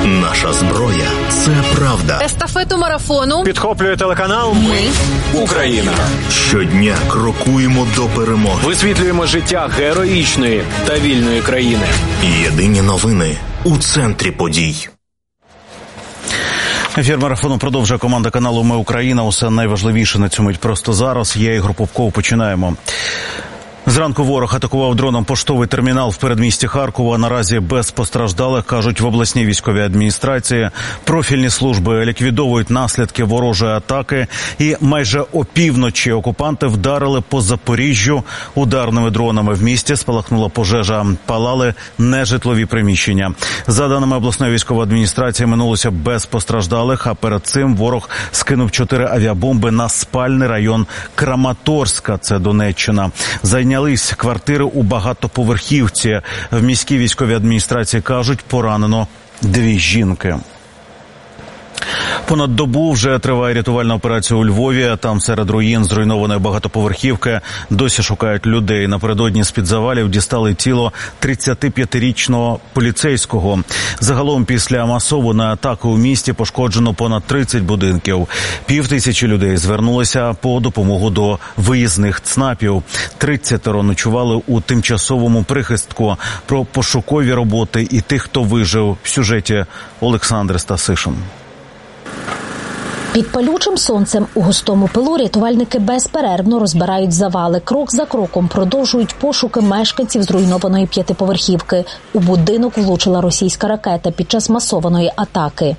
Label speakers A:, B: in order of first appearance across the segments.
A: Наша зброя – це правда.
B: Естафету марафону
C: підхоплює телеканал «Ми Україна».
A: Щодня крокуємо до перемоги.
C: Висвітлюємо життя героїчної та вільної країни.
A: Єдині новини у центрі подій.
D: Ефір марафону продовжує команда каналу «Ми Україна». Усе найважливіше на цю мить просто зараз. Я, Ігор Попков, починаємо. Зранку ворог атакував дроном поштовий термінал в передмісті Харкова. Наразі без постраждалих, кажуть в обласній військовій адміністрації. Профільні служби ліквідовують наслідки ворожої атаки. І майже опівночі окупанти вдарили по Запоріжжю ударними дронами. В місті спалахнула пожежа, палали нежитлові приміщення. За даними обласної військової адміністрації, минулося без постраждалих, а перед цим ворог скинув 4 авіабомби на спальний район Краматорська, це Донеччина. Зайнялись квартири у багатоповерхівці. В міській військовій адміністрації кажуть, поранено 2 жінки. Понад добу вже триває рятувальна операція у Львові. Там серед руїн зруйнованої багатоповерхівки досі шукають людей. Напередодні з-під завалів дістали тіло 35-річного поліцейського. Загалом після масованої атаки у місті пошкоджено понад 30 будинків. 5000 людей звернулися по допомогу до виїзних ЦНАПів. 30 ночували у тимчасовому прихистку. Про пошукові роботи і тих, хто вижив, в сюжеті Олександри Стасишин.
E: Під палючим сонцем у густому пилу рятувальники безперервно розбирають завали. Крок за кроком продовжують пошуки мешканців зруйнованої 5-поверхівки. У будинок влучила російська ракета під час масованої атаки.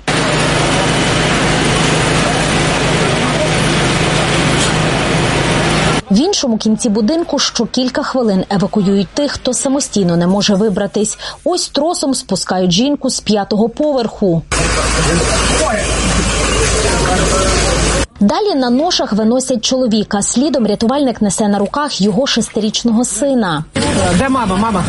E: В іншому кінці будинку щокілька хвилин евакуюють тих, хто самостійно не може вибратись. Ось тросом спускають жінку з 5-го поверху. Далі на ношах виносять чоловіка. Слідом рятувальник несе на руках його 6-річного сина.
C: Де мама? Мама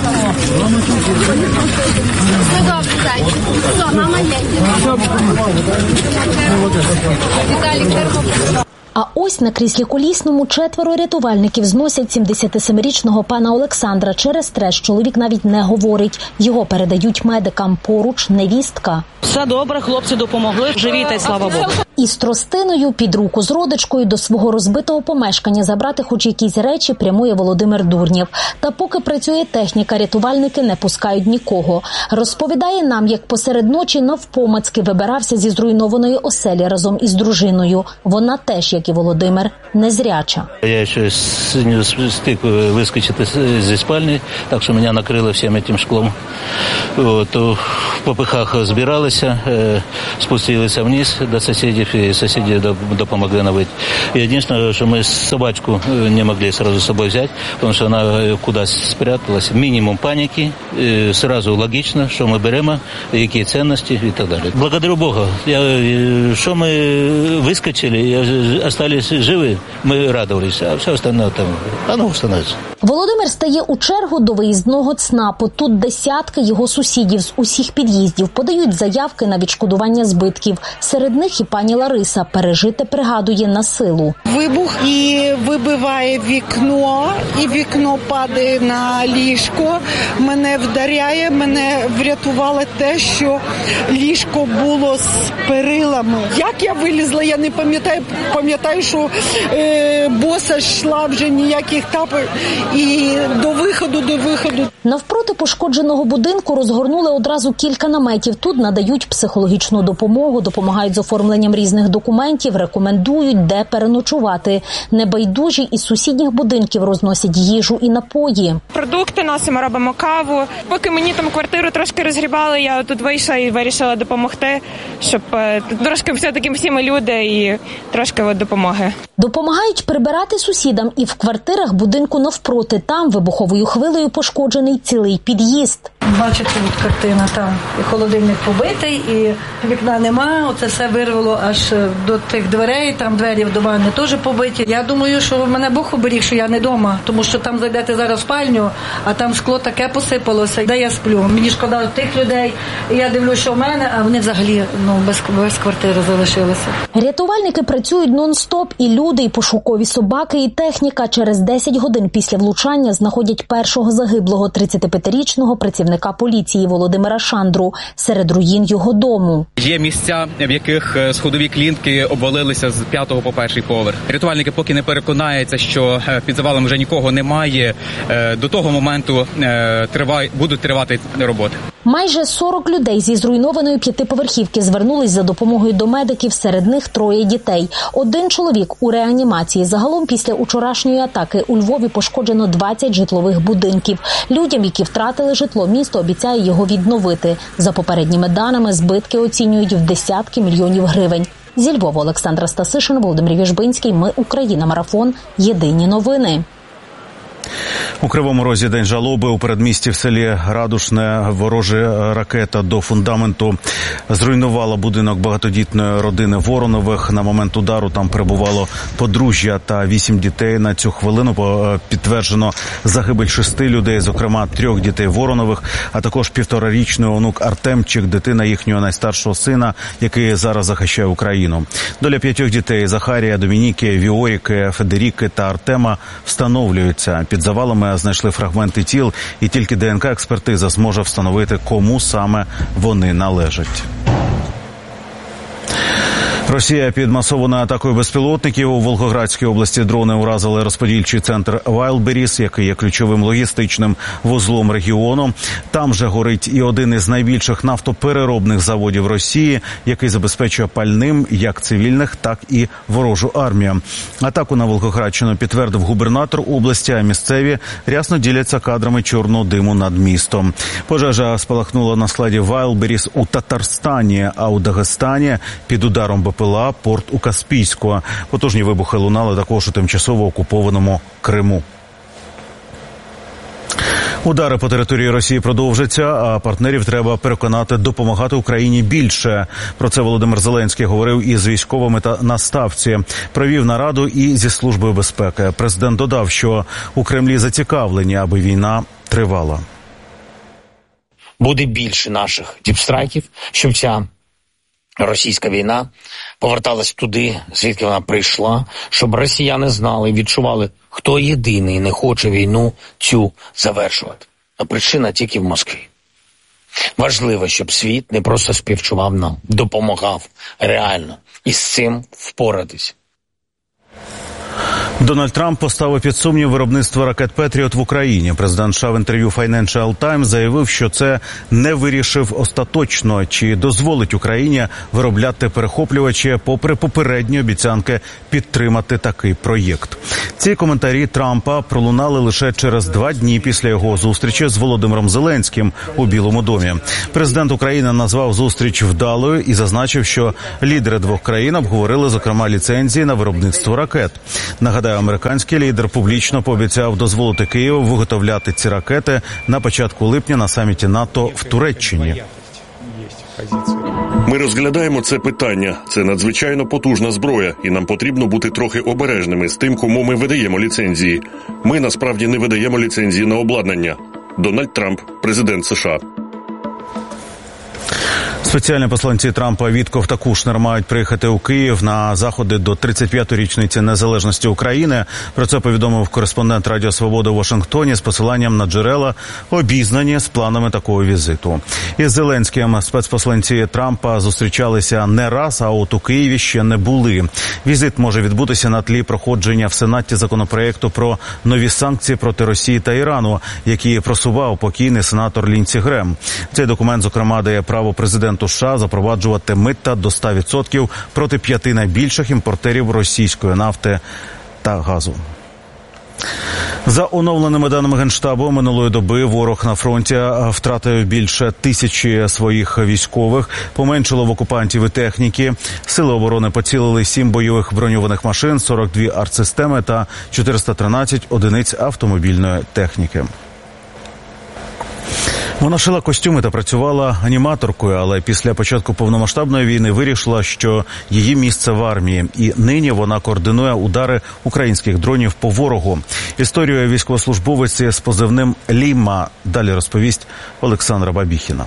E: А ось на кріслі колісному 4 рятувальників зносять 77-річного пана Олександра. Через стрес чоловік навіть не говорить. Його передають медикам. Поруч невістка.
F: Все добре, хлопці допомогли. Живі, та й слава Богу.
E: Із тростиною під руку з родичкою до свого розбитого помешкання забрати хоч якісь речі прямує Володимир Дурнєв. Та поки працює техніка, рятувальники не пускають нікого. Розповідає нам, як посеред ночі навпомацьки вибирався зі зруйнованої оселі разом із дружиною. Вона теж, як і Володимир, незряча.
G: Я ще не встиг вискочити зі спальні, так що мене накрило всім цим шклом. В попихах збиралися, спустилися вниз до сусідів, и соседи допомогли навыть. Единственное, что мы собачку не могли сразу с собой взять, потому что она куда-то спряталась. Минимум паники, сразу логично, что мы берем, какие ценности и так далее. Благодарю Бога, что мы выскочили и остались живы, мы радовались, а все остальное там, оно установится.
E: Володимир стає у чергу до виїзного ЦНАПу. Тут десятки його сусідів з усіх під'їздів подають заявки на відшкодування збитків. Серед них і пані Лариса. Пережите пригадує на силу.
H: Вибух і вибиває вікно, і вікно падає на ліжко. Мене вдаряє, мене врятувало те, що ліжко було з перилами. Як я вилізла, я не пам'ятаю. Пам'ятаю, що боса йшла вже ніяких тапок. І до виходу.
E: Навпроти пошкодженого будинку розгорнули одразу кілька наметів. Тут надають психологічну допомогу, допомагають з оформленням різних документів, рекомендують, де переночувати. Небайдужі із сусідніх будинків розносять їжу і напої.
I: Продукти носимо, робимо каву. Поки мені там квартиру трошки розгрібали, я тут вийшла і вирішила допомогти, щоб трошки все-таки всі ми люди і трошки допомоги.
E: Допомагають прибирати сусідам і в квартирах будинку навпроти. Там вибуховою хвилею пошкоджений цілий під'їзд.
J: Бачите, от картина, там і холодильник побитий, і вікна немає, оце все вирвало аж до тих дверей, там двері до ванни теж побиті. Я думаю, що мене Бог оберіг, що я не вдома, тому що там зайдете зараз в спальню, а там скло таке посипалося, де я сплю. Мені шкода тих людей, і я дивлюся, що в мене, а вони взагалі без квартири залишилися.
E: Рятувальники працюють нон-стоп, і люди, і пошукові собаки, і техніка. Через 10 годин після влучання знаходять першого загиблого 35-річного працівника працівника поліції Володимира Шандру серед руїн його дому.
B: Є місця, в яких сходові клітки обвалилися з 5-го по 1-й поверх. Рятувальники поки не переконаються, що під завалом вже нікого немає. До того моменту будуть тривати роботи.
E: Майже 40 людей зі зруйнованої 5-поверхівки звернулись за допомогою до медиків, серед них 3 дітей. 1 чоловік у реанімації. Загалом після учорашньої атаки у Львові пошкоджено 20 житлових будинків. Людям, які втратили житло, місто обіцяє його відновити. За попередніми даними, збитки оцінюють в десятки мільйонів гривень. Зі Львова Олександра Стасишин, Володимир Віжбинський. Ми Україна. Марафон. Єдині новини.
D: У Кривому Розі день жалоби. У передмісті в селі Радушне ворожа ракета до фундаменту зруйнувала будинок багатодітної родини Воронових. На момент удару там перебувало подружжя та 8 дітей. На цю хвилину підтверджено загибель 6 людей, зокрема 3 дітей Воронових, а також 1,5-річний онук Артемчик, дитина їхнього найстаршого сина, який зараз захищає Україну. Доля 5 дітей – Захарія, Домініки, Віоріки, Федеріки та Артема – встановлюється. Під завалами знайшли фрагменти тіл, і тільки ДНК-експертиза зможе встановити, кому саме вони належать. Росія під масованою атакою безпілотників. У Волгоградській області дрони уразили розподільчий центр Вайлдберріс, який є ключовим логістичним вузлом регіону. Там же горить і один із найбільших нафтопереробних заводів Росії, який забезпечує пальним як цивільних, так і ворожу армію. Атаку на Волгоградщину підтвердив губернатор області, а місцеві рясно діляться кадрами чорного диму над містом. Пожежа спалахнула на складі Вайлдберріс у Татарстані, а у Дагестані під ударом БПЛА порт у Каспійську. Потужні вибухи лунали також у тимчасово окупованому Криму. Удари по території Росії продовжаться, а партнерів треба переконати допомагати Україні більше. Про це Володимир Зеленський говорив із військовими та на ставці. Провів нараду і зі Службою безпеки. Президент додав, що у Кремлі зацікавлені, аби війна тривала.
K: Буде більше наших діпстрайків, щоб ця російська війна поверталась туди, звідки вона прийшла, щоб росіяни знали і відчували, хто єдиний не хоче війну цю завершувати. А причина тільки в Москві. Важливо, щоб світ не просто співчував нам, допомагав реально із цим впоратись.
D: Дональд Трамп поставив під сумнів виробництво ракет «Петріот» в Україні. Президент США в інтерв'ю Financial Times заявив, що це не вирішив остаточно, чи дозволить Україні виробляти перехоплювачі, попри попередні обіцянки підтримати такий проєкт. Ці коментарі Трампа пролунали лише через 2 дні після його зустрічі з Володимиром Зеленським у Білому домі. Президент України назвав зустріч вдалою і зазначив, що лідери 2 країн обговорили, зокрема, ліцензії на виробництво ракет. Нагадаю, американський лідер публічно пообіцяв дозволити Києву виготовляти ці ракети на початку липня на саміті НАТО в Туреччині.
L: Ми розглядаємо це питання. Це надзвичайно потужна зброя, і нам потрібно бути трохи обережними з тим, кому ми видаємо ліцензії. Ми насправді не видаємо ліцензії на обладнання. Дональд Трамп, президент США.
D: Спеціальні посланці Трампа Вітков та Кушнер мають приїхати у Київ на заходи до 35-ї річниці незалежності України. Про це повідомив кореспондент Радіо Свобода у Вашингтоні з посиланням на джерела, обізнані з планами такого візиту. Із Зеленським спецпосланці Трампа зустрічалися не раз, а от у Києві ще не були. Візит може відбутися на тлі проходження в Сенаті законопроекту про нові санкції проти Росії та Ірану, які просував покійний сенатор Ліндсі Грем. Цей документ, зокрема, дає право президенту США запроваджувати мита до 100% проти 5 найбільших імпортерів російської нафти та газу. За оновленими даними Генштабу, минулої доби ворог на фронті втратив більше 1000 своїх військових, поменшило в окупантів і техніки. Сили оборони поцілили 7 бойових броньованих машин, 42 артсистеми та 413 одиниць автомобільної техніки. Вона шила костюми та працювала аніматоркою, але після початку повномасштабної війни вирішила, що її місце в армії. І нині вона координує удари українських дронів по ворогу. Історію військовослужбовиці з позивним «Ліма» далі розповість Олександра Бабіхіна.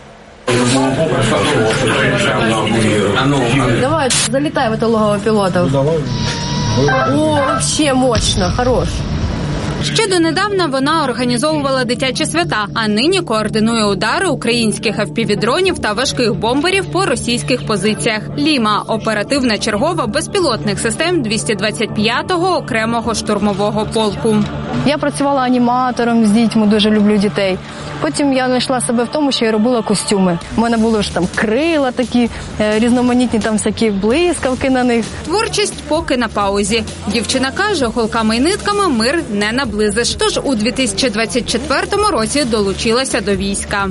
M: Давай, залетай в это логово пилотов. О, вообще мощно, хорош. Ще донедавна вона організовувала дитячі свята, а нині координує удари українських FPV-дронів та важких бомберів по російських позиціях. Ліма – оперативна чергова безпілотних систем 225-го окремого штурмового полку.
N: Я працювала аніматором з дітьми, дуже люблю дітей. Потім я знайшла себе в тому, що я робила костюми. У мене були ж там крила такі, різноманітні там всякі блискавки на них.
M: Творчість поки на паузі. Дівчина каже, голками і нитками мир не наблизиш. Тож у 2024 році долучилася до війська.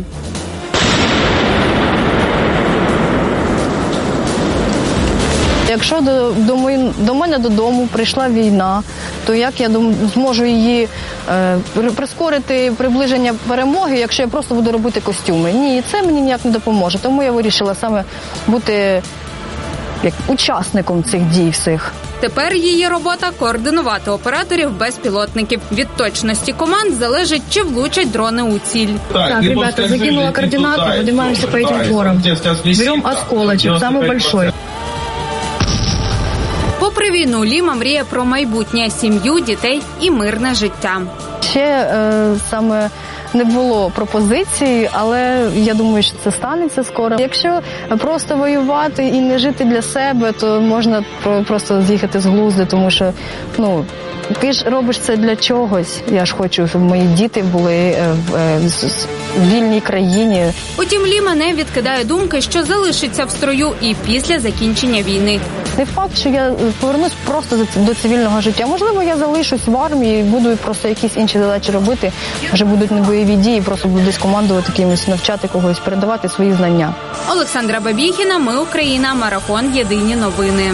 N: Якщо до мене додому прийшла війна, то як я зможу її прискорити приближення перемоги, якщо я просто буду робити костюми? Ні, це мені ніяк не допоможе. Тому я вирішила саме бути як учасником цих дій всіх.
M: Тепер її робота – координувати операторів безпілотників. Від точності команд залежить, чи влучать дрони у ціль.
N: Так, ребята, закинула координату, поднимаемся по этим горам. Берем осколочек, самый большой.
M: Попри війну, Ліма мріє про майбутнє, сім'ю, дітей і мирне життя.
N: Ще саме не було пропозицій, але я думаю, що це станеться скоро. Якщо просто воювати і не жити для себе, то можна просто з'їхати з глузду, тому що, ти ж робиш це для чогось. Я ж хочу, щоб мої діти були в вільній країні.
M: Утім, Ліма не відкидає думки, що залишиться в строю і після закінчення війни.
N: Не факт, що я повернусь просто до цивільного життя. Можливо, я залишусь в армії і буду просто якісь інші задачі робити. Вже будуть не бойові дії, просто буду десь командувати кимось, навчати когось, передавати свої знання.
M: Олександра Бабіхіна, Ми Україна, Марафон, Єдині новини.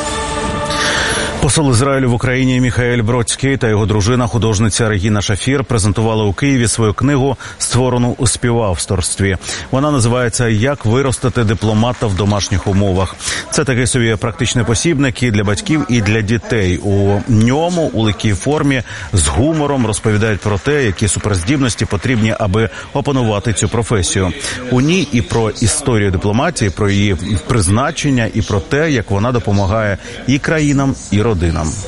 D: Посол Ізраїлю в Україні Міхаель Бродський та його дружина, художниця Регіна Шафір, презентували у Києві свою книгу, створену у співавторстві. Вона називається «Як виростити дипломата в домашніх умовах». Це такий собі практичний посібник і для батьків, і для дітей. У ньому, у легкій формі, з гумором розповідають про те, які суперздібності потрібні, аби опанувати цю професію. У ній і про історію дипломатії, про її призначення, і про те, як вона допомагає і країнам, і родинам.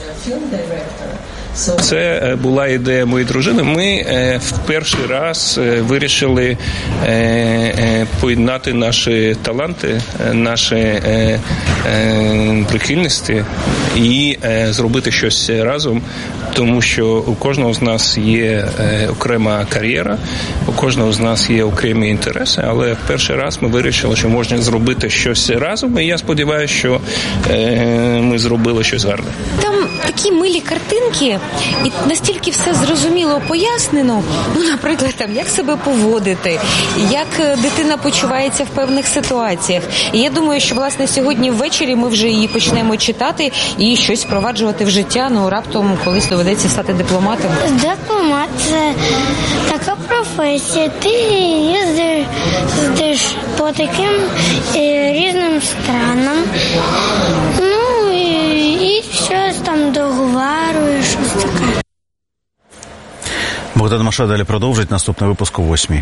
O: Це була ідея моєї дружини. Ми в перший раз вирішили поєднати наші таланти, наші прихильності і зробити щось разом, тому що у кожного з нас є окрема кар'єра, у кожного з нас є окремі інтереси, але в перший раз ми вирішили, що можна зробити щось разом, і я сподіваюся, що ми зробили щось гарне.
P: Там такі милі картинки, і настільки все зрозуміло пояснено, наприклад, як себе поводити, як дитина почувається в певних ситуаціях. І я думаю, що, власне, сьогодні ввечері ми вже її почнемо читати і щось впроваджувати в життя, раптом колись доведеться стати дипломатом.
Q: Дипломат – це така професія. Ти їздиш по таким різним странам, і щось там договарюєш, щось таке.
D: Богдан Маша далі продовжить. Наступний випуск о 8:00.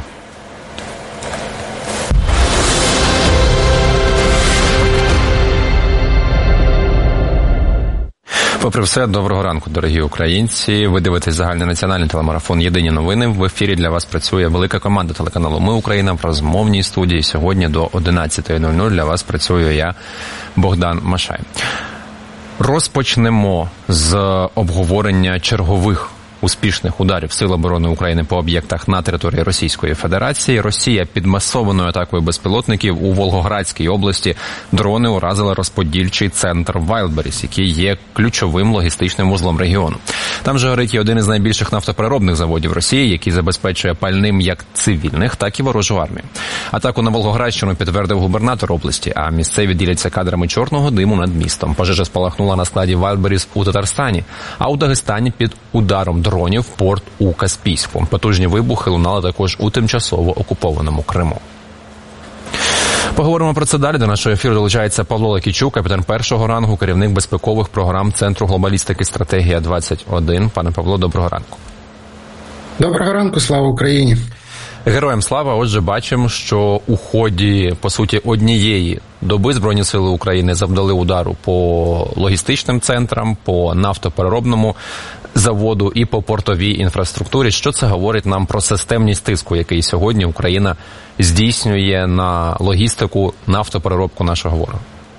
R: Попри все, доброго ранку, дорогі українці. Ви дивитесь загальнонаціональний телемарафон «Єдині новини». В ефірі для вас працює велика команда телеканалу «Ми Україна» в розмовній студії. Сьогодні до 11:00 для вас працюю я, Богдан Машай. Розпочнемо з обговорення чергових успішних ударів Сил оборони України по об'єктах на території Російської Федерації. Росія під масованою атакою безпілотників у Волгоградській області дрони уразили розподільчий центр Вайлдберріс, який є ключовим логістичним вузлом регіону. Там же горить і один із найбільших нафтопереробних заводів Росії, який забезпечує пальним як цивільних, так і ворожу армію. Атаку на Волгоградщину підтвердив губернатор області, а місцеві діляться кадрами чорного диму над містом. Пожежа спалахнула на складі Вайлдберріс у Татарстані, а у Дагестані під ударом дронів порт у Каспійську. Потужні вибухи лунали також у тимчасово окупованому Криму. Поговоримо про це далі. До нашого ефіру долучається Павло Лакійчук, капітан першого рангу, керівник безпекових програм Центру глобалістики «Стратегія-21». Пане Павло, доброго ранку.
S: Доброго ранку, слава Україні.
R: Героям слава. Отже, бачимо, що у ході, по суті, однієї доби Збройні сили України завдали удару по логістичним центрам, по нафтопереробному заводу, і по портовій інфраструктурі. Що це говорить нам про системність тиску, який сьогодні Україна здійснює на логістику, нафтопереробку нашого ворога?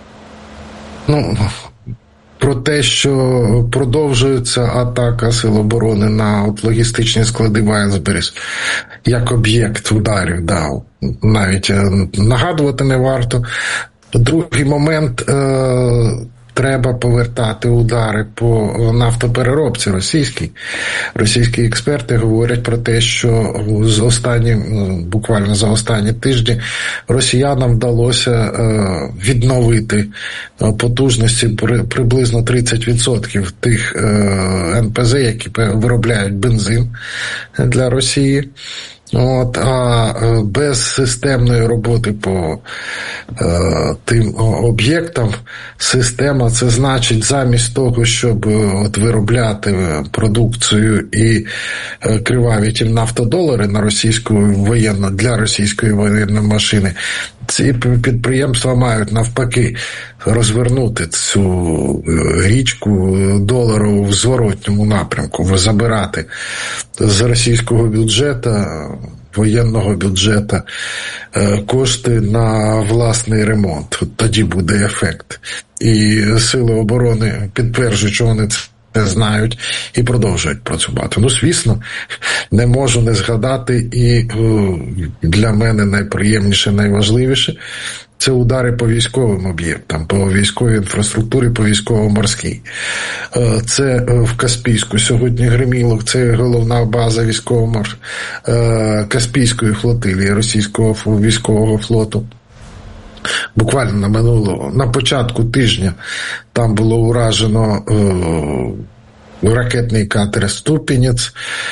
S: Про те, що продовжується атака Сил оборони на логістичні склади Вайнсберіс як об'єкт ударів, навіть нагадувати не варто. Другий момент, треба повертати удари по нафтопереробці російській. Російські експерти говорять про те, що буквально за останні тижні росіянам вдалося відновити потужності приблизно 30% тих НПЗ, які виробляють бензин для Росії. А без системної роботи по тим об'єктам, система, це значить, замість того, щоб виробляти продукцію і криваві нафтодолари на для російської воєнної машини, ці підприємства мають навпаки розвернути цю річку долару в зворотньому напрямку, забирати з російського бюджету, воєнного бюджету кошти на власний ремонт. Тоді буде ефект. І Сили оборони підтверджують, що вони це знають і продовжують працювати. Звісно, не можу не згадати, і для мене найприємніше, найважливіше – це удари по військовим об'єктам, по військовій інфраструктурі, по військово-морській. Це в Каспійську сьогодні гриміло, це головна база Каспійської флотилії російського військового флоту. Буквально на початку тижня там було уражено ракетний катер «Ступенець»,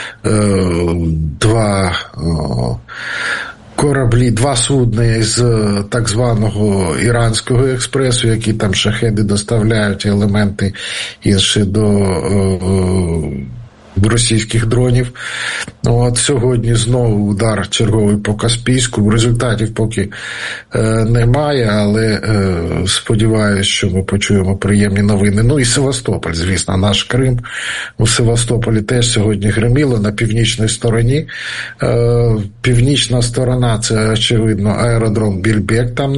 S: два судна з так званого Іранського експресу, які там шахеди доставляють, елементи інші до російських дронів. Сьогодні знову удар черговий по Каспійську. Результатів поки немає, але сподіваюся, що ми почуємо приємні новини. І Севастополь, звісно, наш Крим. У Севастополі теж сьогодні гриміло на північній стороні. Північна сторона – це, очевидно, аеродром Більбек, там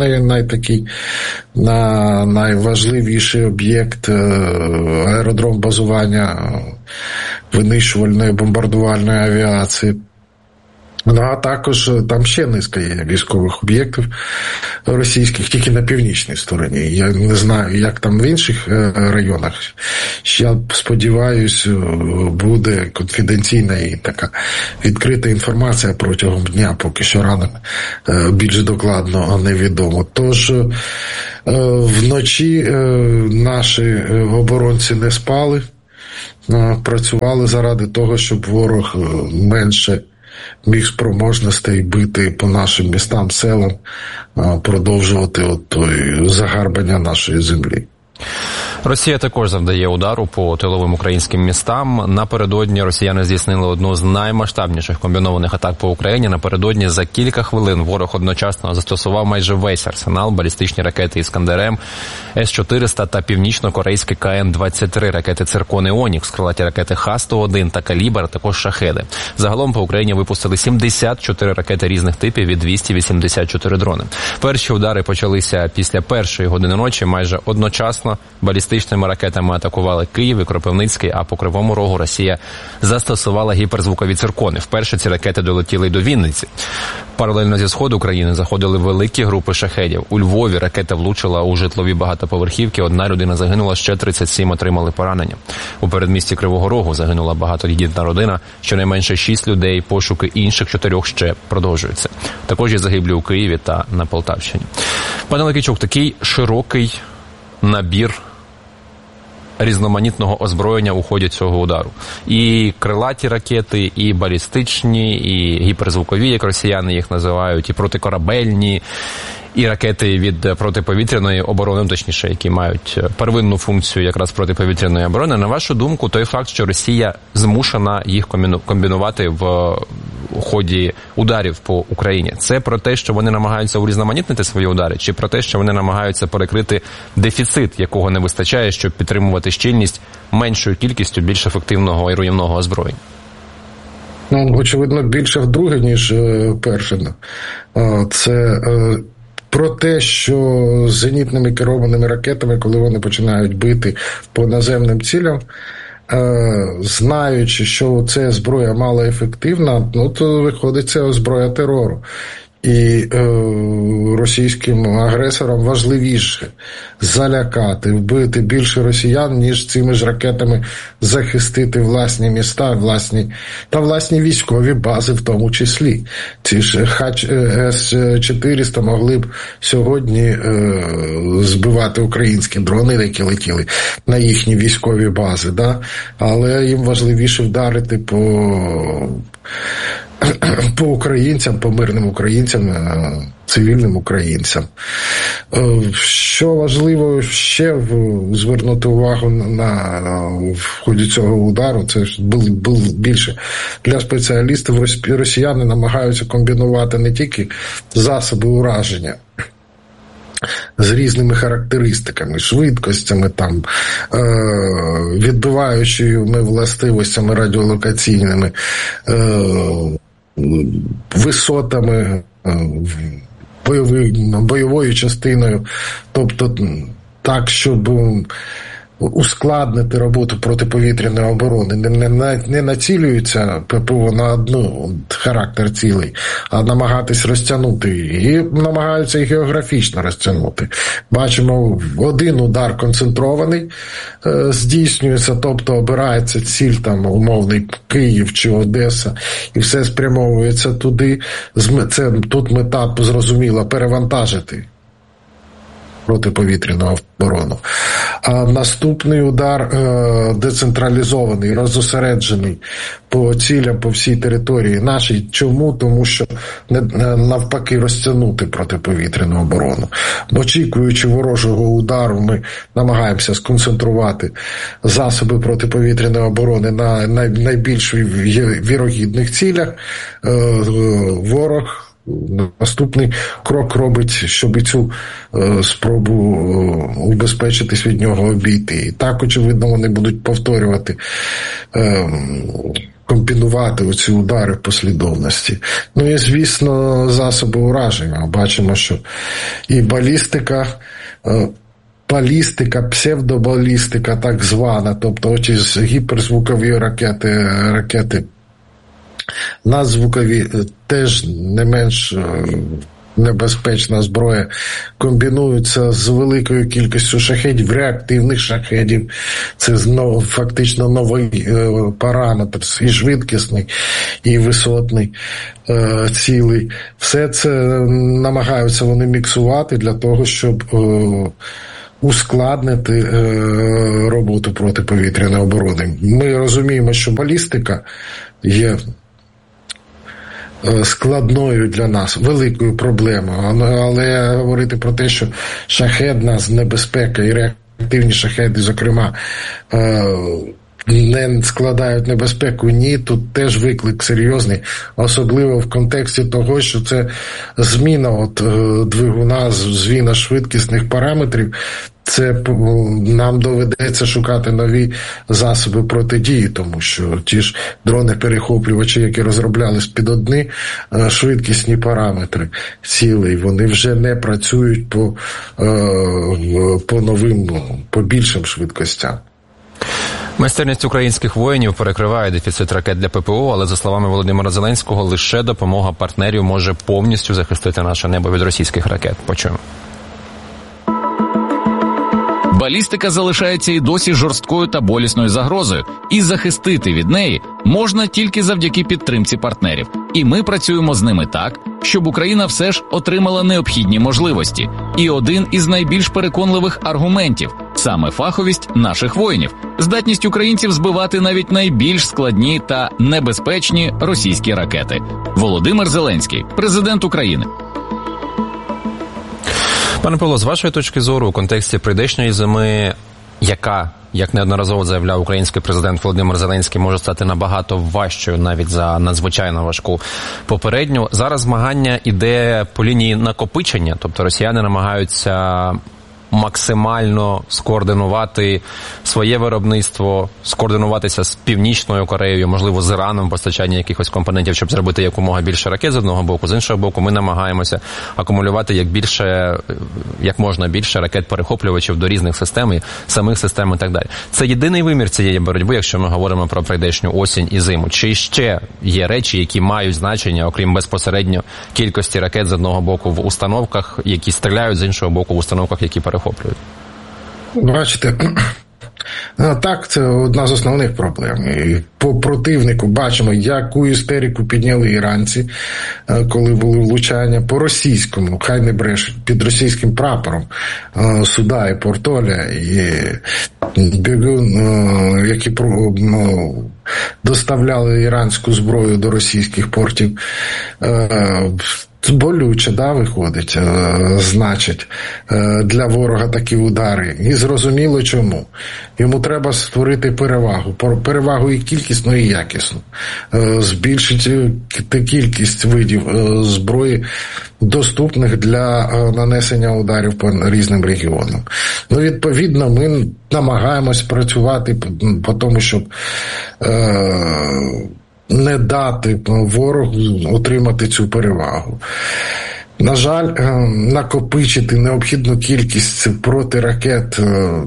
S: найважливіший об'єкт, аеродром базування винищувальної бомбардувальної авіації. А також там ще низка є військових об'єктів російських, тільки на північній стороні. Я не знаю, як там в інших районах. Я сподіваюся, буде конфіденційна і така відкрита інформація протягом дня, поки що рано більш докладно невідомо. Тож вночі наші оборонці не спали, працювали заради того, щоб ворог менше міг спроможностей бити по нашим містам, селам, продовжувати загарбання нашої землі.
R: Росія також завдає удару по тиловим українським містам. Напередодні росіяни здійснили одну з наймасштабніших комбінованих атак по Україні. Напередодні за кілька хвилин ворог одночасно застосував майже весь арсенал: балістичні ракети «Іскандер-М», С-400 та північно-корейські КН-23, ракети «Циркон» і «Онікс», крилаті ракети Х-101 та «Калібр», а також «Шахеди». Загалом по Україні випустили 74 ракети різних типів і 284 дрони. Перші удари почалися після першої години ночі. Майже одночасно балістичними ракетами атакували Київ і Кропивницький, а по Кривому Рогу Росія застосувала гіперзвукові циркони. Вперше ці ракети долетіли до Вінниці. Паралельно зі сходу країни заходили великі групи шахедів. У Львові ракета влучила у житлові багатоповерхівки. Одна людина загинула, ще 37 отримали поранення. У передмісті Кривого Рогу загинула багатодітна родина. Щонайменше 6 людей, пошуки інших 4 ще продовжуються. Також є загиблі у Києві та на Полтавщині. Пане Лакійчук, такий широкий набір різноманітного озброєння у ході цього удару. І крилаті ракети, і балістичні, і гіперзвукові, як росіяни їх називають, і протикорабельні, і ракети від протиповітряної оборони, точніше, які мають первинну функцію якраз протиповітряної оборони. На вашу думку, той факт, що Росія змушена їх комбінувати ході ударів по Україні? Це про те, що вони намагаються урізноманітнити свої удари, чи про те, що вони намагаються перекрити дефіцит, якого не вистачає, щоб підтримувати щільність меншою кількістю більш ефективного і руйнівного озброєння?
S: Ну, очевидно, більше вдруге, ніж перше. Це про те, що з зенітними керованими ракетами, коли вони починають бити по наземним цілям, знаючи, що це зброя малоефективна, ну, то виходить це зброя терору. І російським агресорам важливіше залякати, вбити більше росіян, ніж цими ж ракетами захистити власні міста, власні військові бази в тому числі. Ці ж С-400 могли б сьогодні збивати українські дрони, які летіли на їхні військові бази, да? Але їм важливіше вдарити по українцям, по мирним українцям, цивільним українцям. Що важливо ще звернути увагу в ході цього удару, це було більше для спеціалістів. Росіяни намагаються комбінувати не тільки засоби ураження з різними характеристиками, швидкостями, там, відбиваючими властивостями радіолокаційними, висотами, бойовою частиною, тобто так, щоб ускладнити роботу протиповітряної оборони, не націлюються ППО на одну характер цілий, а намагатись розтягнути. І намагаються і географічно розтягнути. Бачимо, один удар концентрований здійснюється, тобто обирається ціль, там, умовний Київ чи Одеса, і все спрямовується туди. Тут мета, зрозуміло, перевантажити протиповітряну оборону. А наступний удар децентралізований, розосереджений по цілям, по всій території нашій. Чому? Тому що навпаки розтягнути протиповітряну оборону. Очікуючи ворожого удару, ми намагаємося сконцентрувати засоби протиповітряної оборони на найбільш вірогідних цілях. Ворог наступний крок робить, щоб цю спробу убезпечитись від нього обійти. І так, очевидно, вони будуть повторювати, комбінувати оці удари в послідовності. Ну і, звісно, засоби ураження. Бачимо, що і балістика, псевдобалістика так звана, тобто оці гіперзвукові ракети надзвукові, теж не менш небезпечна зброя, комбінуються з великою кількістю шахедів, реактивних шахедів. Це фактично новий параметр, і швидкісний, і висотний, цілий. Все це намагаються вони міксувати для того, щоб ускладнити роботу протиповітряної оборони. Ми розуміємо, що балістика є складною для нас, великою проблемою, але говорити про те, що шахедна небезпека і реактивні шахеди, зокрема, не складають небезпеку, ні, тут теж виклик серйозний, особливо в контексті того, що це зміна двигуна, зміна швидкісних параметрів. Це нам доведеться шукати нові засоби протидії, тому що ті ж дрони-перехоплювачі, які розроблялись під одні швидкісні параметри цілей, вони вже не працюють по новим, по більшим швидкостям.
R: Майстерність українських воїнів перекриває дефіцит ракет для ППО, але, за словами Володимира Зеленського, лише допомога партнерів може повністю захистити наше небо від російських ракет. Почуємо.
T: Балістика залишається і досі жорсткою та болісною загрозою, і захистити від неї можна тільки завдяки підтримці партнерів. І ми працюємо з ними так, щоб Україна все ж отримала необхідні можливості. І один із найбільш переконливих аргументів – саме фаховість наших воїнів, здатність українців збивати навіть найбільш складні та небезпечні російські ракети. Володимир Зеленський, президент України.
R: Пане Павло, з вашої точки зору, у контексті прийдешньої зими, яка, як неодноразово заявляв український президент Володимир Зеленський, може стати набагато важчою навіть за надзвичайно важку попередню. Зараз змагання іде по лінії накопичення, тобто росіяни намагаються максимально скоординувати своє виробництво, скоординуватися з Північною Кореєю, можливо, з Іраном, постачання якихось компонентів, щоб зробити якомога більше ракет з одного боку. З іншого боку, ми намагаємося акумулювати як можна більше ракет-перехоплювачів до різних систем, самих систем і так далі. Це єдиний вимір цієї боротьби, якщо ми говоримо про прийдешню осінь і зиму. Чи ще є речі, які мають значення, окрім безпосередньо кількості ракет з одного боку в установках, які стріляють, з іншого боку в установках, які перехоплюють?
S: Бачите, так, це одна з основних проблем. І по противнику бачимо, яку істерику підняли іранці, коли були влучання по російському, хай не брешуть, під російським прапором Суда і Портоля, і Бегун, які доставляли іранську зброю до російських портів. Болюче, виходить, значить, для ворога такі удари. І зрозуміло чому. Йому треба створити перевагу. Перевагу і кількісну, і якісну. Збільшити кількість видів зброї, доступних для нанесення ударів по різним регіонам. Відповідно, ми намагаємось працювати по тому, щоб не дати ворогу отримати цю перевагу. На жаль, накопичити необхідну кількість протиракет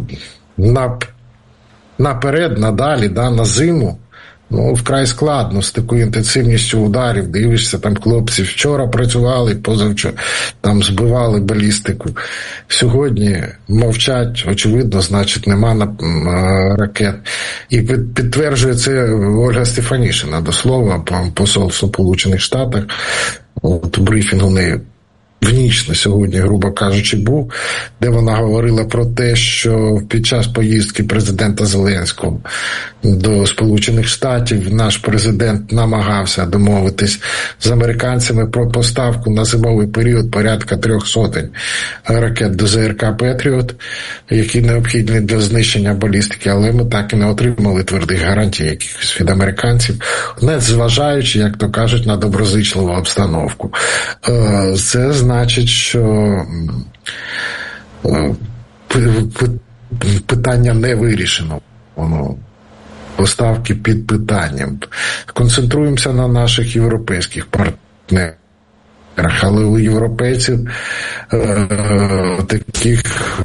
S: наперед, надалі, на зиму, вкрай складно з такою інтенсивністю ударів. Дивишся, там хлопці вчора працювали, позавчора там збивали балістику. Сьогодні мовчать, очевидно, значить нема ракет. І підтверджує це Ольга Стефанішина, до слова, посол Сполучених Штатів. У брифінгу неї в ніч на сьогодні, грубо кажучи, був, де вона говорила про те, що під час поїздки президента Зеленського до Сполучених Штатів наш президент намагався домовитись з американцями про поставку на зимовий період порядка 300 ракет до ЗРК «Петріот», які необхідні для знищення балістики, але ми так і не отримали твердих гарантій якихось від американців, не зважаючи, як то кажуть, на доброзичливу обстановку. Це значить, що питання не вирішено. Поставки під питанням. Концентруємося на наших європейських партнерах. Але у європейців таких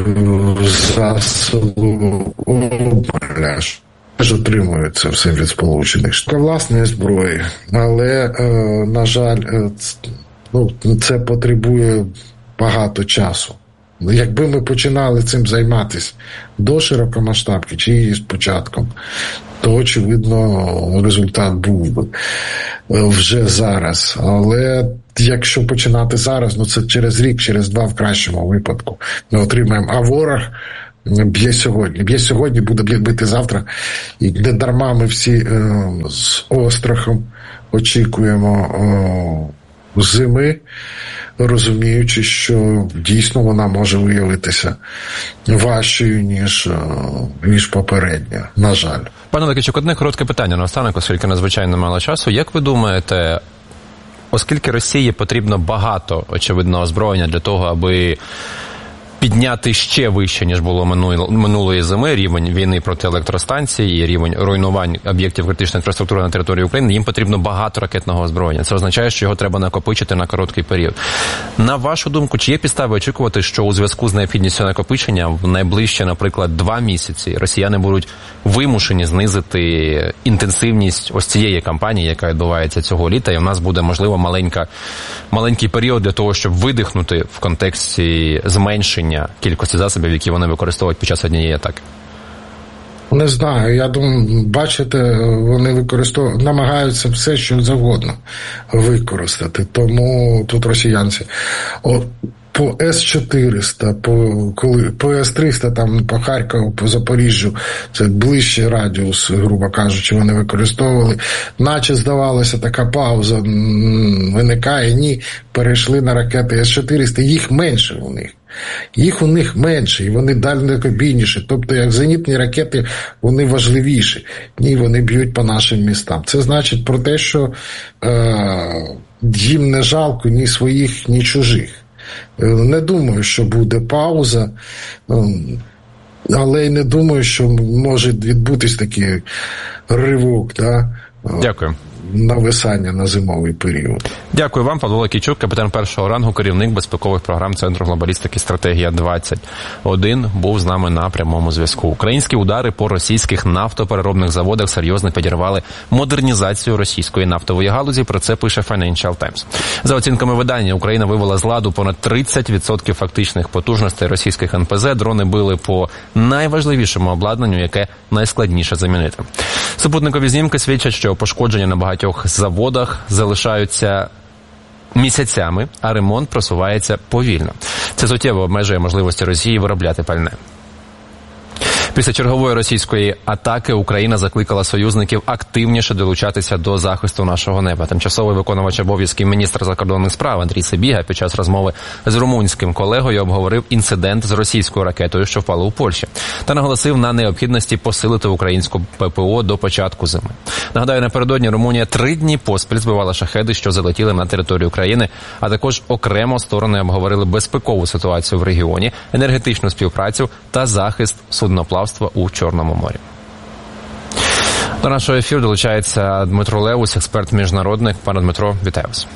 S: засобів обмаля ж отримується все від Сполучених Штатів власної зброї. Але, на жаль, це потребує багато часу. Якби ми починали цим займатися до широкомасштабки чи її з початком, то, очевидно, результат був би вже зараз. Але якщо починати зараз, це через рік, через два в кращому випадку ми отримаємо. А ворог б'є сьогодні, буде бити завтра. І не дарма ми всі з острахом очікуємо зими, розуміючи, що дійсно вона може виявитися важчою, ніж попередня, на жаль.
R: Пане Ликичук, одне коротке питання наостанок, оскільки надзвичайно мало часу. Як ви думаєте, оскільки Росії потрібно багато, очевидно, озброєння для того, аби підняти ще вище, ніж було минулої зими, рівень війни проти електростанцій і рівень руйнувань об'єктів критичної інфраструктури на території України, їм потрібно багато ракетного озброєння. Це означає, що його треба накопичити на короткий період. На вашу думку, чи є підстави очікувати, що у зв'язку з необхідністю накопичення в найближчі, наприклад, 2 місяці росіяни будуть вимушені знизити інтенсивність ось цієї кампанії, яка відбувається цього літа, і у нас буде, можливо, маленький період для того, щоб видихнути в контексті зменшення кількості засобів, які вони використовують під час однієї атаки?
S: Не знаю. Я думаю, бачите, вони намагаються все, що завгодно використати. Тому тут росіянці по С-400, по С-300, там по Харкову, по Запоріжжю, це ближчий радіус, грубо кажучи, вони використовували. Наче, здавалося, така пауза виникає. Ні, перейшли на ракети С-400, їх менше у них. Їх у них менше, і вони далекобійніші. Тобто, як зенітні ракети, вони важливіші. Ні, вони б'ють по нашим містам. Це значить про те, що їм не жалко ні своїх, ні чужих. Не думаю, що буде пауза, але й не думаю, що може відбутись такий ривок, да?
R: Дякую.
S: Нависання на зимовий період.
R: Дякую вам, Павло Лакійчук, капітан першого рангу, керівник безпекових програм Центру глобалістики «Стратегія-21», був з нами на прямому зв'язку. Українські удари по російських нафтопереробних заводах серйозно підірвали модернізацію російської нафтової галузі, про це пише Financial Times. За оцінками видання, Україна вивела з ладу понад 30% фактичних потужностей російських НПЗ, дрони били по найважливішому обладнанню, яке найскладніше замінити. Супутникові знімки свідчать, що пошкодження на багатьох заводах залишаються місяцями, а ремонт просувається повільно. Це суттєво обмежує можливості Росії виробляти пальне. Після чергової російської атаки Україна закликала союзників активніше долучатися до захисту нашого неба. Тимчасовий виконувач обов'язків міністра закордонних справ Андрій Сибіга під час розмови з румунським колегою обговорив інцидент з російською ракетою, що впала у Польщі, та наголосив на необхідності посилити українську ППО до початку зими. Нагадаю, напередодні Румунія 3 дні поспіль збивала шахеди, що залетіли на територію країни, а також окремо сторони обговорили безпекову ситуацію в регіоні, енергетичну співпрацю та захист судноплавства у Чорному морі. До нашого ефіру долучається Дмитро Левус, експерт-міжнародник. Пане Дмитро, вітаю вас.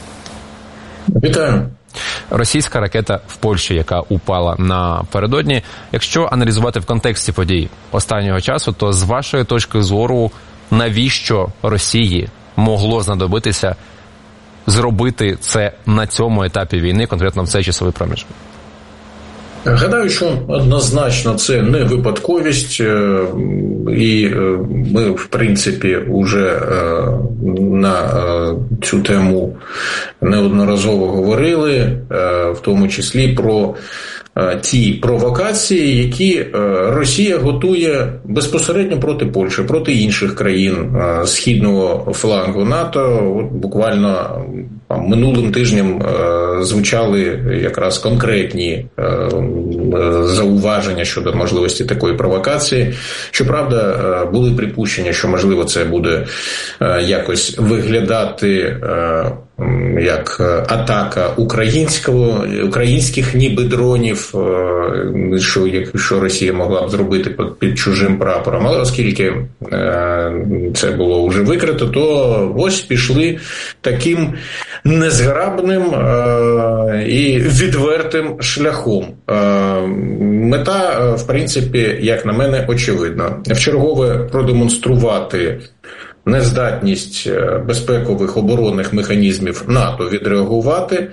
U: Вітаю.
R: Російська ракета в Польщі, яка упала напередодні. Якщо аналізувати в контексті подій останнього часу, то з вашої точки зору, навіщо Росії могло знадобитися зробити це на цьому етапі війни, конкретно в цей часовий проміжок?
U: Гадаю, що однозначно це не випадковість, і ми, в принципі, вже на цю тему неодноразово говорили, в тому числі про ті провокації, які Росія готує безпосередньо проти Польщі, проти інших країн східного флангу НАТО. От буквально минулим тижнем звучали якраз конкретні зауваження щодо можливості такої провокації. Щоправда, були припущення, що, можливо, це буде якось виглядати як атака українських ніби дронів, що Росія могла б зробити під чужим прапором. Але оскільки це було вже викрито, то ось пішли таким незграбним і відвертим шляхом. Мета, в принципі, як на мене, очевидна. Вчергове продемонструвати нездатність безпекових оборонних механізмів НАТО відреагувати,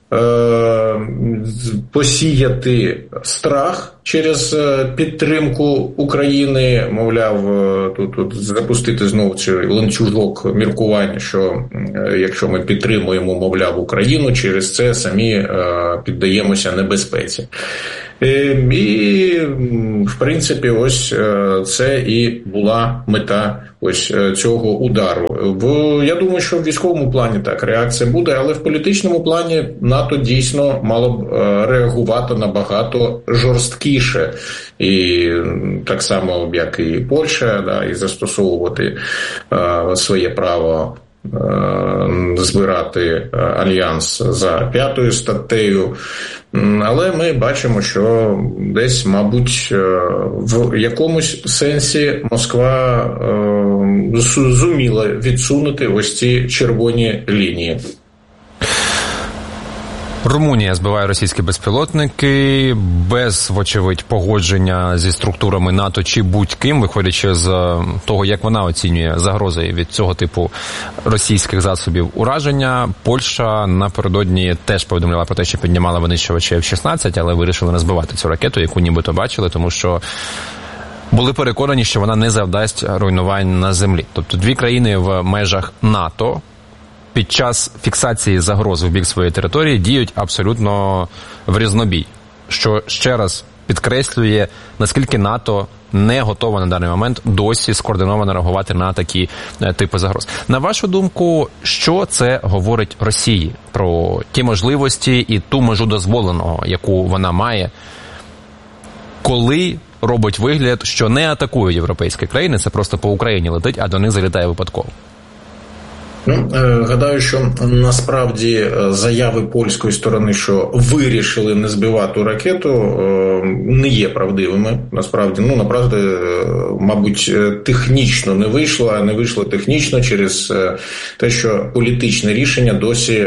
U: посіяти страх через підтримку України, мовляв, тут запустити знову цей ланцюжок міркування, що якщо ми підтримуємо, мовляв, Україну, через це самі піддаємося небезпеці. І, в принципі, ось це і була мета ось цього удару. Я думаю, що в військовому плані так реакція буде, але в політичному плані НАТО дійсно мало б реагувати набагато жорсткіше. І так само, як і Польща, да, і застосовувати своє право збирати альянс за 5 статтею. Але ми бачимо, що десь, мабуть, в якомусь сенсі Москва зуміла відсунути ось ці червоні лінії.
R: Румунія збиває російські безпілотники без, вочевидь, погодження зі структурами НАТО чи будь-ким, виходячи з того, як вона оцінює загрози від цього типу російських засобів ураження. Польща напередодні теж повідомляла про те, що піднімала винищувачі F-16, але вирішили не збивати цю ракету, яку нібито бачили, тому що були переконані, що вона не завдасть руйнувань на землі. Тобто 2 країни в межах НАТО під час фіксації загроз в бік своєї території діють абсолютно в різнобій, що ще раз підкреслює, наскільки НАТО не готова на даний момент досі скоординовано реагувати на такі типи загроз. На вашу думку, що це говорить Росії про ті можливості і ту межу дозволеного, яку вона має, коли робить вигляд, що не атакує європейські країни, це просто по Україні летить, а до них залітає випадково?
U: Гадаю, що насправді заяви польської сторони, що вирішили не збивати ракету, не є правдивими. Насправді, направді, мабуть, технічно не вийшло, а не вийшло технічно через те, що політичне рішення досі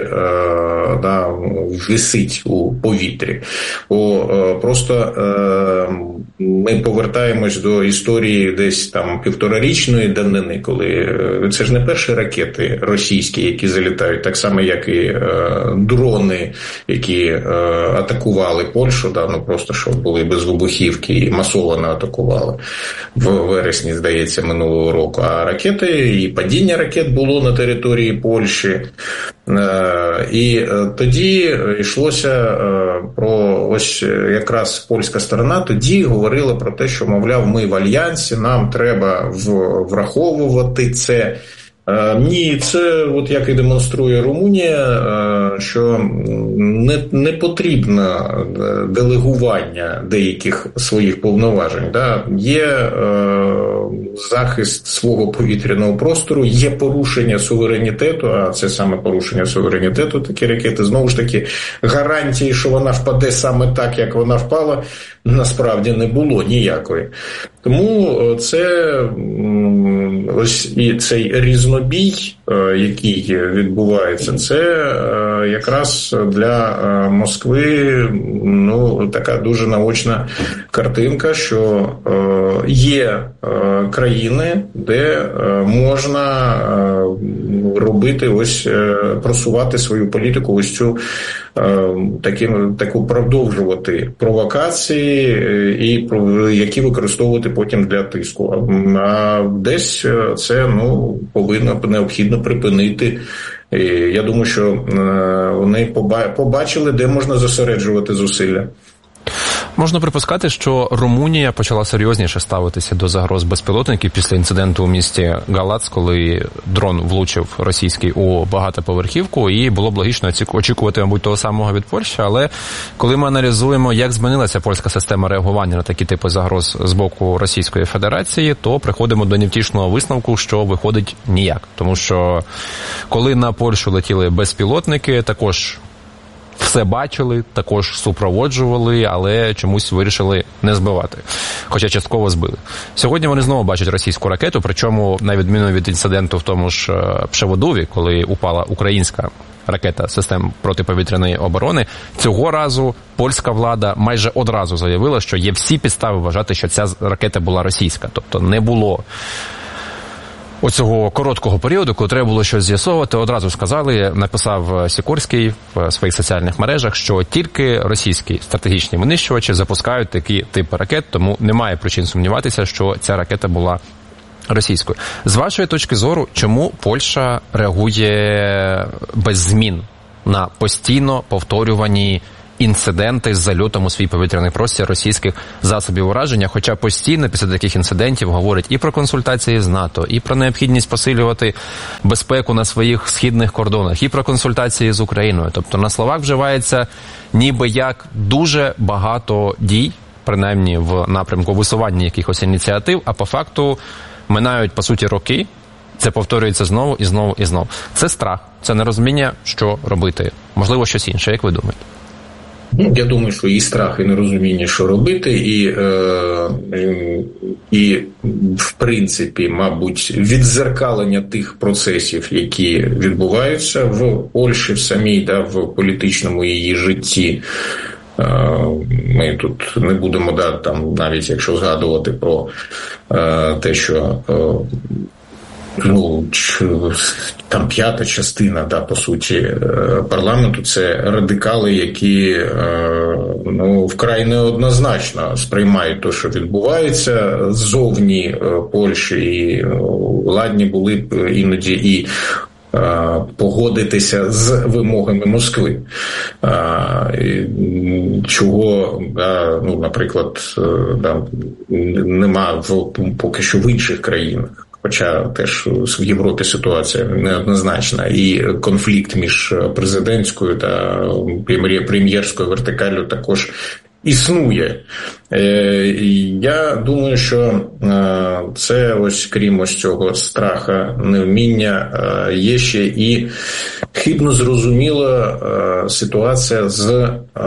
U: висить у повітрі. Просто ми повертаємось до історії десь там 1,5-річної давнини, коли це ж не перші ракети російські, які залітають, так само, як і дрони, які атакували Польщу, просто що були без вибухівки і масово атакували в вересні, здається, минулого року. А ракети і падіння ракет було на території Польщі. І тоді йшлося про ось якраз польська сторона тоді говорила про те, що, мовляв, ми в альянсі, нам треба враховувати це. Ні, це от як і демонструє Румунія, що не потрібно делегування деяких своїх повноважень. Да? Є захист свого повітряного простору, є порушення суверенітету, а це саме порушення суверенітету, такі ракети, знову ж таки, гарантії, що вона впаде саме так, як вона впала, насправді не було ніякої. Тому це ось і цей різнобій, який відбувається, це якраз для Москви така дуже наочна картинка, що є країни, де можна робити просувати свою політику, ось цю таку продовжувати провокації, які використовувати потім для тиску. А десь це необхідно припинити. І я думаю, що вони побачили, де можна зосереджувати зусилля.
R: Можна припускати, що Румунія почала серйозніше ставитися до загроз безпілотників після інциденту у місті Галац, коли дрон влучив російський у багатоповерхівку, і було б логічно очікувати, мабуть, того самого від Польщі, але коли ми аналізуємо, як змінилася польська система реагування на такі типи загроз з боку Російської Федерації, то приходимо до невтішного висновку, що виходить ніяк. Тому що коли на Польщу летіли безпілотники, також все бачили, також супроводжували, але чомусь вирішили не збивати. Хоча частково збили. Сьогодні вони знову бачать російську ракету, причому, на відміну від інциденту в тому ж Пшеводові, коли упала українська ракета систем протиповітряної оборони, цього разу польська влада майже одразу заявила, що є всі підстави вважати, що ця ракета була російська. Тобто не було оцього короткого періоду, коли треба було щось з'ясовувати, одразу сказали, написав Сікорський в своїх соціальних мережах, що тільки російські стратегічні винищувачі запускають такі типи ракет, тому немає причин сумніватися, що ця ракета була російською. З вашої точки зору, чому Польща реагує без змін на постійно повторювані інциденти з зальотом у свій повітряний простір російських засобів ураження, хоча постійно після таких інцидентів говорить і про консультації з НАТО, і про необхідність посилювати безпеку на своїх східних кордонах, і про консультації з Україною. Тобто на словах вживається ніби як дуже багато дій, принаймні в напрямку висування якихось ініціатив, а по факту минають, по суті, роки, це повторюється знову і знову і знову. Це страх, це нерозуміння, що робити. Можливо, щось інше, як ви думаєте?
U: Я думаю, що і страх, і нерозуміння, що робити, і в принципі, мабуть, віддзеркалення тих процесів, які відбуваються в Польщі в самій, в політичному її житті. Ми тут не будемо, навіть якщо згадувати про те, що там п'ята частина, по суті, парламенту, це радикали, які вкрай неоднозначно сприймають те, що відбувається ззовні Польщі, і ладні були б іноді і погодитися з вимогами Москви, чого, наприклад, нема поки що в інших країнах. Хоча теж в Європі ситуація неоднозначна, і конфлікт між президентською та прем'єрською вертикаллю також існує. Я думаю, що це ось, крім ось цього страха, невміння, є ще і хибно зрозуміла ситуація з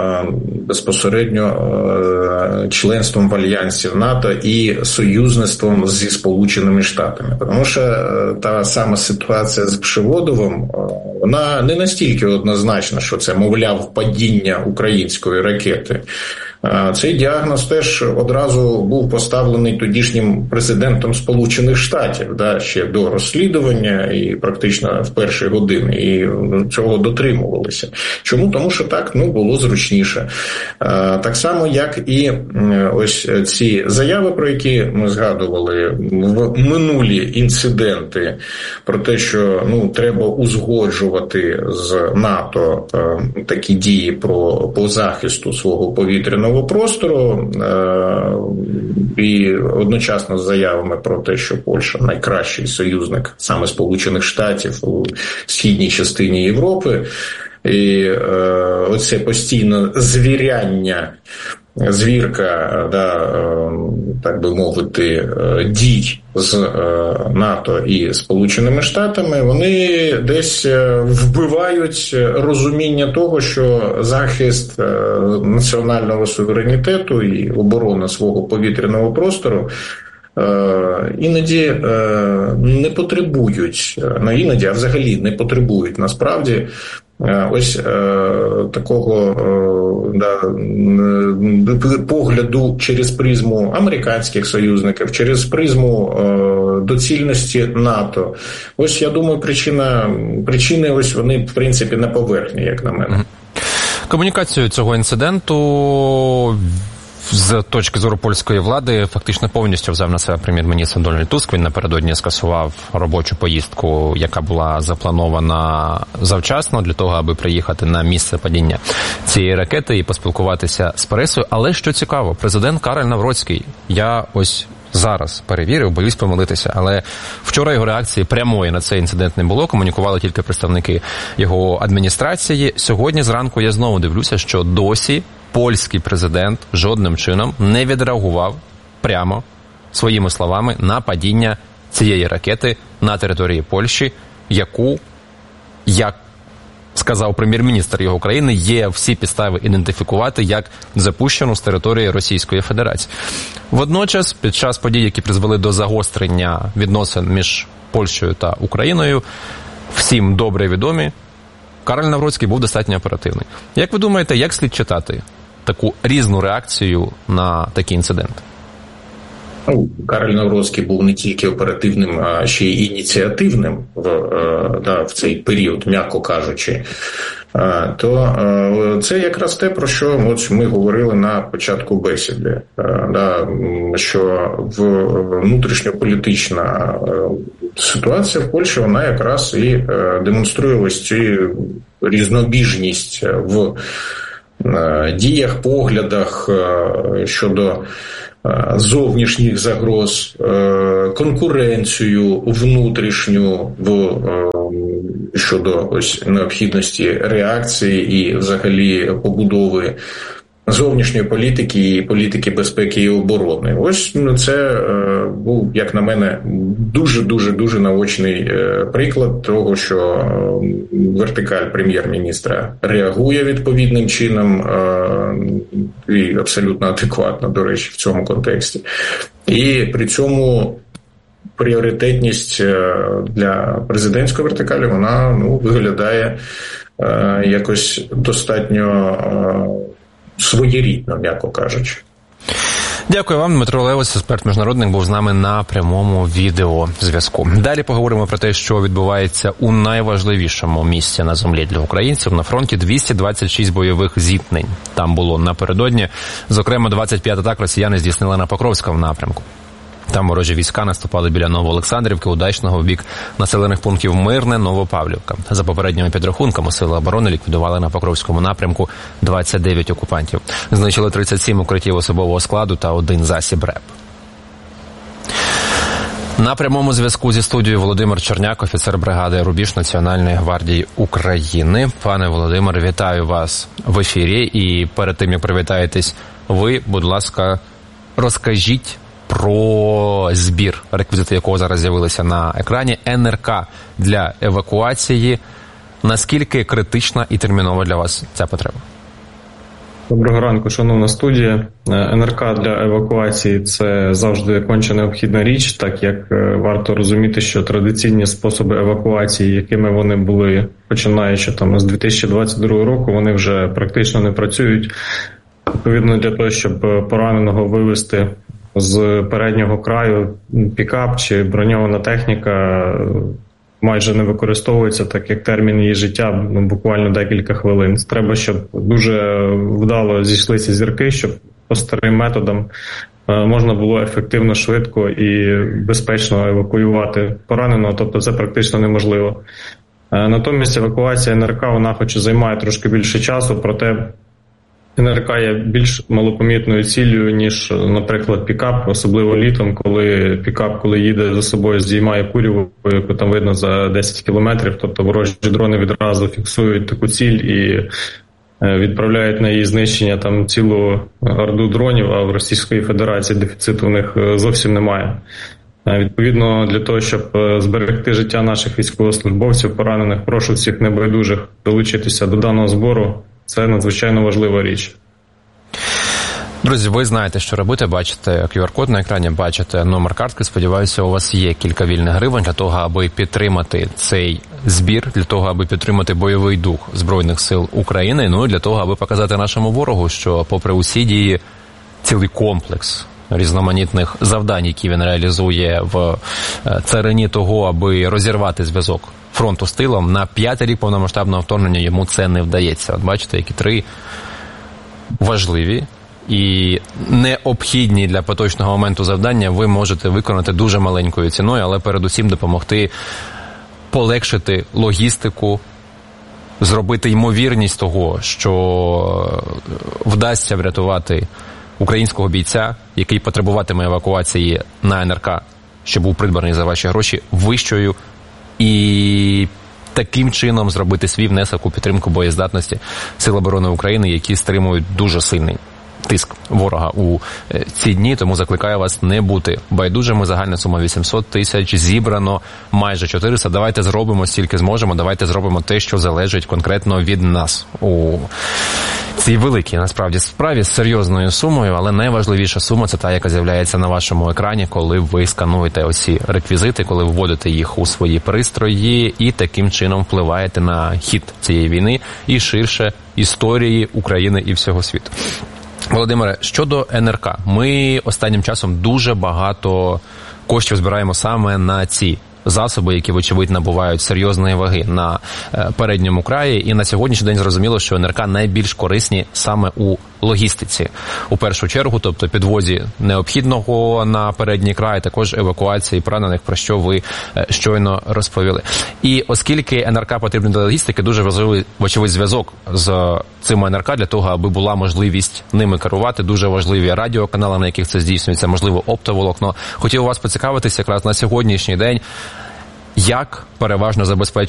U: безпосередньо членством в альянсі в НАТО і союзництвом зі Сполученими Штатами. Тому що та сама ситуація з Всеволодовим, вона не настільки однозначна, що це, мовляв, падіння української ракети. Цей діагноз теж одразу був поставлений тодішнім президентом Сполучених Штатів, ще до розслідування і практично в перші години, і цього дотримувалися. Чому? Тому що так, було зручніше. Так само, як і ось ці заяви, про які ми згадували в минулі інциденти, про те, що треба узгоджувати з НАТО такі дії по захисту свого повітряного простору, і одночасно з заявами про те, що Польща найкращий союзник саме Сполучених Штатів у східній частині Європи. І оце постійне звірка, так би мовити, дій з НАТО і Сполученими Штатами, вони десь вбивають розуміння того, що захист національного суверенітету і оборона свого повітряного простору іноді не потребують, а взагалі не потребують насправді ось такого погляду через призму американських союзників, через призму доцільності НАТО. Ось, я думаю, причини ось вони, в принципі, на поверхні, як на мене.
R: Комунікацію цього інциденту з точки зору польської влади фактично повністю взяв на себе прем'єр-міністр Дональд Туск. Він напередодні скасував робочу поїздку, яка була запланована завчасно для того, аби приїхати на місце падіння цієї ракети і поспілкуватися з пресою. Але що цікаво, президент Кароль Навроцький, я ось зараз перевірив, боюсь помилитися, але вчора його реакції прямої на цей інцидент не було, комунікували тільки представники його адміністрації. Сьогодні зранку я знову дивлюся, що досі польський президент жодним чином не відреагував прямо своїми словами на падіння цієї ракети на території Польщі, яку, як сказав прем'єр-міністр його країни, є всі підстави ідентифікувати як запущену з території Російської Федерації. Водночас, під час подій, які призвели до загострення відносин між Польщею та Україною, всім добре відомі, Кароль Навроцький був достатньо оперативний. Як ви думаєте, як слід читати таку різну реакцію на такий інцидент?
U: Кароль Навроцький був не тільки оперативним, а ще й ініціативним в цей період, м'яко кажучи. То це якраз те, про що ми говорили на початку бесіди, що внутрішньополітична ситуація в Польщі, вона якраз і демонструє ось цю різнобіжність в діях, поглядах щодо зовнішніх загроз, конкуренцію внутрішню щодо ось необхідності реакції і взагалі побудови зовнішньої політики і політики безпеки і оборони. Ось це був, як на мене, дуже наочний приклад того, що вертикаль прем'єр-міністра реагує відповідним чином і абсолютно адекватно, до речі, в цьому контексті. І при цьому пріоритетність для президентської вертикалі, вона виглядає якось достатньо своєрідно, м'яко кажучи.
R: Дякую вам, Дмитро Левось, експерт-міжнародник, був з нами на прямому відеозв'язку. Далі поговоримо про те, що відбувається у найважливішому місці на землі для українців. На фронті 226 бойових зіткнень. Там було напередодні. Зокрема, 25 атак росіяни здійснили на Покровському напрямку. Там ворожі війська наступали біля Новоолександрівки, Удачного, в бік населених пунктів Мирне, Новопавлівка. За попередніми підрахунками, Сили оборони ліквідували на Покровському напрямку 29 окупантів. Знищили 37 укриттів особового складу та 1 засіб РЕП. На прямому зв'язку зі студією Володимир Черняк, офіцер бригади «Рубіж» Національної гвардії України. Пане Володимире, вітаю вас в ефірі. І перед тим, як привітаєтесь ви, будь ласка, розкажіть про збір, реквізити якого зараз з'явилися на екрані, НРК для евакуації. Наскільки критична і термінова для вас ця потреба?
A: Доброго ранку, шановна студія. НРК для евакуації – це завжди конче необхідна річ, так як варто розуміти, що традиційні способи евакуації, якими вони були, починаючи там з 2022 року, вони вже практично не працюють. Відповідно, для того, щоб пораненого вивезти з переднього краю, пікап чи броньована техніка майже не використовується, так як термін її життя буквально декілька хвилин. Треба, щоб дуже вдало зійшлися зірки, щоб по старим методам можна було ефективно, швидко і безпечно евакуювати пораненого, тобто це практично неможливо. Натомість евакуація НРК, вона хоч і займає трошки більше часу, проте НРК є більш малопомітною ціллю, ніж, наприклад, пікап, особливо літом, коли пікап, коли їде за собою, здіймає куряву, яку там видно за 10 кілометрів, тобто ворожі дрони відразу фіксують таку ціль і відправляють на її знищення там цілу орду дронів, а в Російської Федерації дефіциту в них зовсім немає. Відповідно, для того, щоб зберегти життя наших військовослужбовців, поранених, прошу всіх небайдужих долучитися до даного збору. Це надзвичайно важлива річ.
R: Друзі, ви знаєте, що робити. Бачите QR-код на екрані, бачите номер картки. Сподіваюся, у вас є кілька вільних гривень для того, аби підтримати цей збір, для того, аби підтримати бойовий дух Збройних сил України, ну і для того, аби показати нашому ворогу, що попри усі дії, цілий комплекс різноманітних завдань, які він реалізує в царині того, аби розірвати зв'язок фронту з тилом, на 5-й рік повномасштабного вторгнення йому це не вдається. От бачите, які 3 важливі і необхідні для поточного моменту завдання ви можете виконати дуже маленькою ціною, але передусім допомогти полегшити логістику, зробити ймовірність того, що вдасться врятувати українського бійця, який потребуватиме евакуації на НРК, що був придбаний за ваші гроші, вищою, і таким чином зробити свій внесок у підтримку боєздатності Сил оборони України, які стримують дуже сильний тиск ворога у ці дні. Тому закликаю вас не бути байдужими. Загальна сума 800 тисяч, зібрано майже 400. Давайте зробимо стільки зможемо, давайте зробимо те, що залежить конкретно від нас у цій великій, насправді, справі з серйозною сумою, але найважливіша сума – це та, яка з'являється на вашому екрані, коли ви скануєте оці реквізити, коли вводите їх у свої пристрої і таким чином впливаєте на хід цієї війни і ширше історії України і всього світу. Володимире, щодо НРК, ми останнім часом дуже багато коштів збираємо саме на ці засоби, які, вочевидь, набувають серйозної ваги на передньому краї. І на сьогоднішній день зрозуміло, що НРК найбільш корисні саме у логістиці. У першу чергу, тобто підвозі необхідного на передній край, також евакуації поранених, про що ви щойно розповіли. І оскільки НРК потрібен для логістики, дуже важливий, вочевидь, зв'язок з цими НРК для того, аби була можливість ними керувати. Дуже важливі радіоканали, на яких це здійснюється, можливо, оптоволокно. Хотів у вас поцікавитися якраз на сьогоднішній день, як переважно забезпечується